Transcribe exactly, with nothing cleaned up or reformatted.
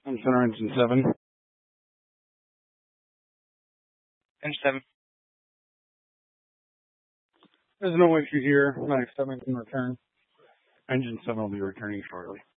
I'm center engine seven. Engine seven. There's no issue here. My seven can return. Engine seven will be returning shortly.